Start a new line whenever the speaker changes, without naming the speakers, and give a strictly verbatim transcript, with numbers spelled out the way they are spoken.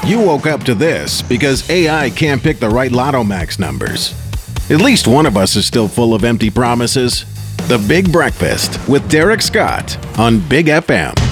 You woke up to this because A I can't pick the right Lotto Max numbers. At least one of us is still full of empty promises. The Big Breakfast with Derek Scott on Big F M.